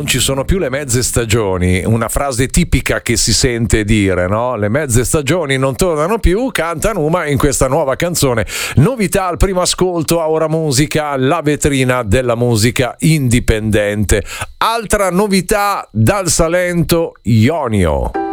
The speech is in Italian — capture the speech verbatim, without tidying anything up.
non ci sono più le mezze stagioni, una frase tipica che si sente dire, no? Le mezze stagioni non tornano più, canta Numa in questa nuova canzone. Novità al primo ascolto a Ora Musica, la vetrina della musica indipendente. Altra novità dal Salento, Ionio.